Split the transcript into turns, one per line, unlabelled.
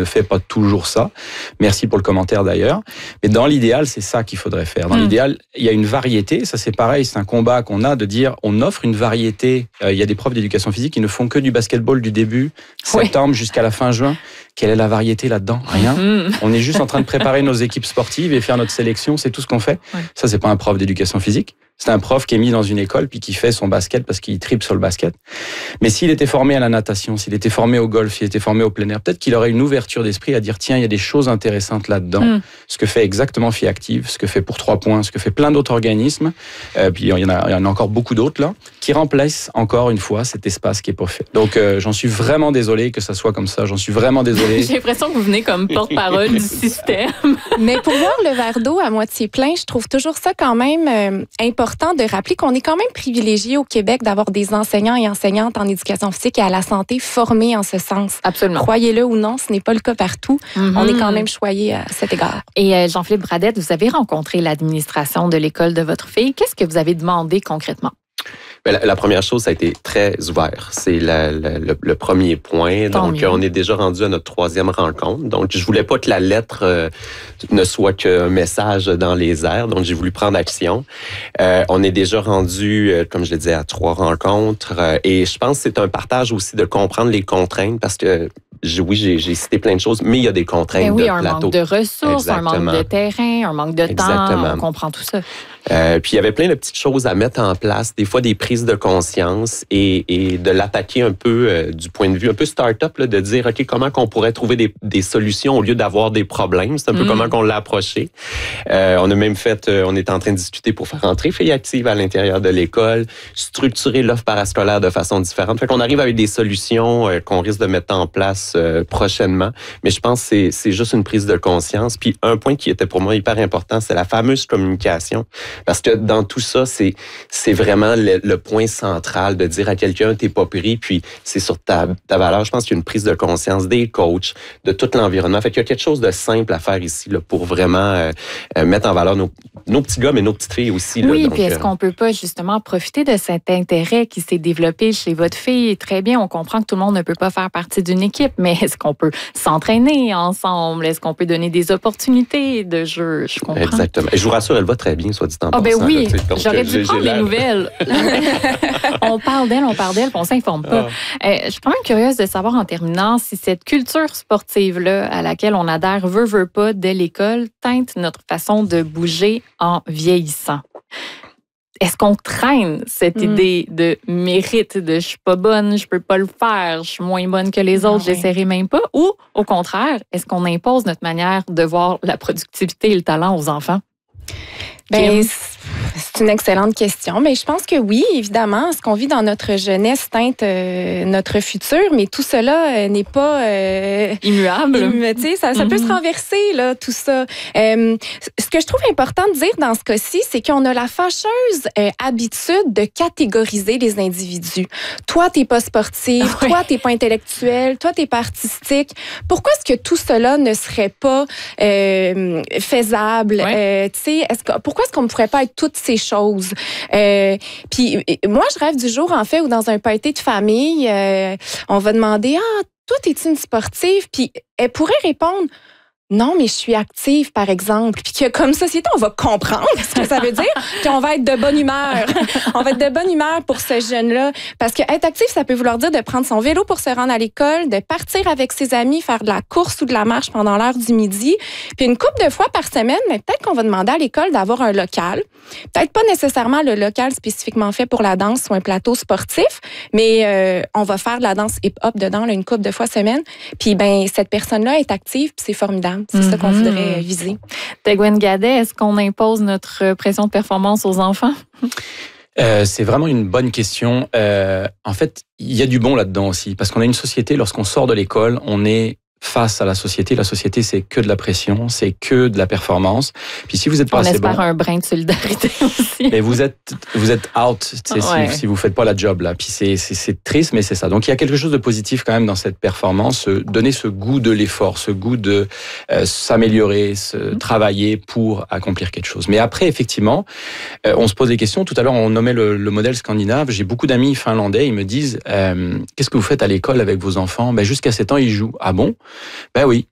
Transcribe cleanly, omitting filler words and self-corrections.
ne fait pas toujours ça. Merci pour le commentaire d'ailleurs. Mais dans l'idéal, c'est ça qu'il faudrait faire. Dans l'idéal, il y a une variété. Ça, c'est pareil, c'est un combat qu'on a de dire, on offre une variété. Il y a des profs d'éducation physique qui ne font que du basketball du début septembre jusqu'à la fin juin. Quelle est la variété là-dedans? Rien. On est juste en train de préparer nos équipes sportives et faire notre sélection. C'est tout ce qu'on fait. Ça, c'est pas un prof d'éducation physique. C'est un prof qui est mis dans une école puis qui fait son basket parce qu'il tripe sur le basket. Mais s'il était formé à la natation, s'il était formé au golf, s'il était formé au plein air, peut-être qu'il aurait une ouverture d'esprit à dire tiens, il y a des choses intéressantes là-dedans. Ce que fait exactement Filles Actives, ce que fait Pour 3 points, ce que fait plein d'autres organismes. Puis il y en a encore beaucoup d'autres là qui remplacent encore une fois cet espace qui est pas fait. Donc j'en suis vraiment désolé que ça soit comme ça. J'en suis vraiment désolé.
J'ai l'impression que vous venez comme porte-parole du système.
Mais pour voir le verre d'eau à moitié plein, je trouve toujours ça quand même important de rappeler qu'on est quand même privilégié au Québec d'avoir des enseignants et enseignantes en éducation physique et à la santé formés en ce sens.
Absolument.
Croyez-le ou non, ce n'est pas le cas partout. On est quand même choyé à cet égard.
Et Jean-Philippe Bradette, vous avez rencontré l'administration de l'école de votre fille. Qu'est-ce que vous avez demandé concrètement?
La première chose, ça a été très ouvert. C'est le premier point. Donc, on est déjà rendu à notre 3e rencontre. Donc, je voulais pas que la lettre ne soit qu'un message dans les airs. Donc, j'ai voulu prendre action. On est déjà rendu, comme je le disais, à 3 rencontres. Et je pense que c'est un partage aussi de comprendre les contraintes parce que j'ai cité plein de choses, mais il y a des contraintes de plateau.
Un manque de ressources,
Exactement.
Un manque de terrain, un manque de temps. On comprend tout ça.
Puis il y avait plein de petites choses à mettre en place, des fois des prises de conscience et de l'attaquer un peu du point de vue un peu start-up, là, de dire OK, comment qu'on pourrait trouver des solutions au lieu d'avoir des problèmes. C'est un peu comment qu'on l'a approché. On a même fait, on est en train de discuter pour faire entrer Filles Actives à l'intérieur de l'école, structurer l'offre parascolaire de façon différente. Fait qu'on arrive avec des solutions qu'on risque de mettre en place prochainement. Mais je pense que c'est juste une prise de conscience. Puis un point qui était pour moi hyper important, c'est la fameuse communication. Parce que dans tout ça, c'est vraiment le point central de dire à quelqu'un, t'es pas pris, puis c'est sur ta valeur. Je pense qu'il y a une prise de conscience des coachs, de tout l'environnement. Fait qu'il y a quelque chose de simple à faire ici là, pour vraiment mettre en valeur nos petits gars, mais nos petites filles aussi. Là,
oui,
donc,
puis est-ce qu'on peut pas justement profiter de cet intérêt qui s'est développé chez votre fille? Très bien, on comprend que tout le monde ne peut pas faire partie d'une équipe, mais est-ce qu'on peut s'entraîner ensemble? Est-ce qu'on peut donner des opportunités de jeu? Je comprends.
Exactement. Et je vous rassure, elle va très bien, soit dit en passant.
Ben oui,
là,
j'aurais dû prendre des nouvelles. On parle d'elle, puis on s'informe pas. Je suis quand même curieuse de savoir en terminant si cette culture sportive-là à laquelle on adhère veut pas dès l'école teinte notre façon de bouger en vieillissant. Est-ce qu'on traîne cette idée de mérite, de je suis pas bonne, je peux pas le faire, je suis moins bonne que les autres, j'essaierai même pas? Ou au contraire, est-ce qu'on impose notre manière de voir la productivité et le talent aux enfants?
Ben, c'est une excellente question. Mais je pense que oui, évidemment, ce qu'on vit dans notre jeunesse teinte notre futur, mais tout cela n'est pas
immuable.
Ça peut se renverser, là, tout ça. Ce que je trouve important de dire dans ce cas-ci, c'est qu'on a la fâcheuse habitude de catégoriser les individus. Toi, t'es pas sportif, toi, t'es pas intellectuel, toi, t'es pas artistique. Pourquoi est-ce que tout cela ne serait pas faisable? Pourquoi est-ce qu'on ne pourrait pas être toutes ces choses? Puis moi, je rêve du jour, en fait, où dans un party de famille, on va demander « Ah, toi, t'es-tu une sportive? » Puis elle pourrait répondre « Non, mais je suis active, par exemple. » Puis que comme société, on va comprendre ce que ça veut dire, puis on va être de bonne humeur. On va être de bonne humeur pour ce jeune-là. Parce que être actif, ça peut vouloir dire de prendre son vélo pour se rendre à l'école, de partir avec ses amis, faire de la course ou de la marche pendant l'heure du midi. Puis une couple de fois par semaine, mais peut-être qu'on va demander à l'école d'avoir un local. Peut-être pas nécessairement le local spécifiquement fait pour la danse ou un plateau sportif, mais on va faire de la danse hip-hop dedans là, une couple de fois semaine. Puis ben cette personne-là est active, puis c'est formidable. C'est ça qu'on voudrait viser.
Tegwen Gadet, est-ce qu'on impose notre pression de performance aux enfants?
C'est vraiment une bonne question. En fait, il y a du bon là-dedans aussi, parce qu'on a une société, lorsqu'on sort de l'école, on est face à la société. La société, c'est que de la pression, c'est que de la performance. Puis si vous êtes pas assez bon...
On espère un brin de solidarité aussi.
Mais vous êtes out si vous faites pas la job là. Puis c'est triste, mais c'est ça. Donc il y a quelque chose de positif quand même dans cette performance, donner ce goût de l'effort, ce goût de s'améliorer, travailler pour accomplir quelque chose. Mais après, effectivement, on se pose des questions. Tout à l'heure, on nommait le modèle scandinave. J'ai beaucoup d'amis finlandais. Ils me disent qu'est-ce que vous faites à l'école avec vos enfants? Ben jusqu'à 7 ans, ils jouent. Ah bon? Ben oui.